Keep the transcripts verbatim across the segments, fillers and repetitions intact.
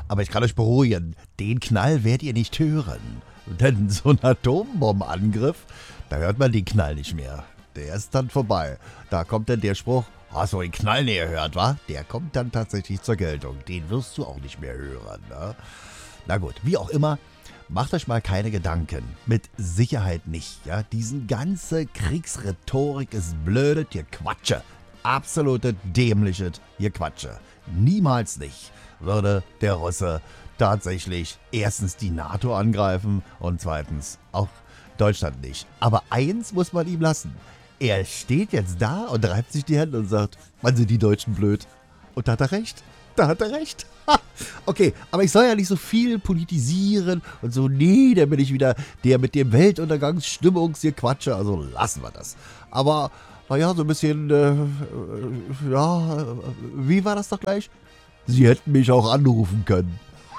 Aber ich kann euch beruhigen, den Knall werdet ihr nicht hören. Denn so ein Atombombenangriff, da hört man den Knall nicht mehr. Der ist dann vorbei. Da kommt dann der Spruch, hast du den Knall nicht gehört, wa? Der kommt dann tatsächlich zur Geltung. Den wirst du auch nicht mehr hören, ne? Na gut, wie auch immer, macht euch mal keine Gedanken. Mit Sicherheit nicht, ja? Diesen ganze Kriegsrhetorik ist blödet, ihr Quatsche. Absolute dämliches Gequatsche. Niemals nicht würde der Russe tatsächlich erstens die NATO angreifen und zweitens auch Deutschland nicht. Aber eins muss man ihm lassen. Er steht jetzt da und reibt sich die Hände und sagt, wann sind die Deutschen blöd? Und da hat er recht. Da hat er recht. Okay, aber ich soll ja nicht so viel politisieren und so, nee, da bin ich wieder der mit dem Weltuntergangsstimmungsgequatsche, also lassen wir das. Aber, naja, so ein bisschen, äh, ja, wie war das doch gleich? Sie hätten mich auch anrufen können.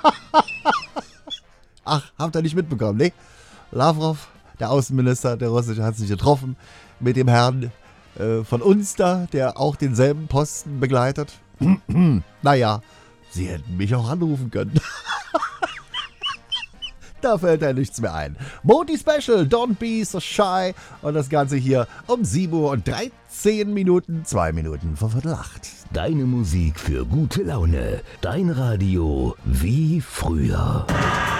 Ach, habt ihr nicht mitbekommen, ne? Lavrov, der Außenminister der Russische, hat sich getroffen mit dem Herrn äh, von uns da, der auch denselben Posten begleitet. Naja, sie hätten mich auch anrufen können. Da fällt ja nichts mehr ein. Modi Special, don't be so shy. Und das Ganze hier um sieben Uhr und dreizehn Minuten, zwei Minuten vor Viertel acht. Deine Musik für gute Laune. Dein Radio wie früher.